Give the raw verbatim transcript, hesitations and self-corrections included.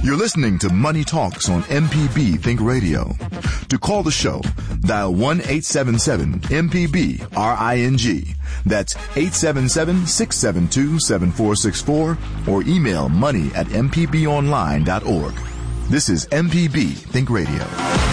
You're listening to Money Talks on M P B Think Radio. To call the show, dial one eight seven seven M P B R I N G. That's eight seven seven, six seven two, seven four six four or email money at m p b online dot org. This is M P B Think Radio.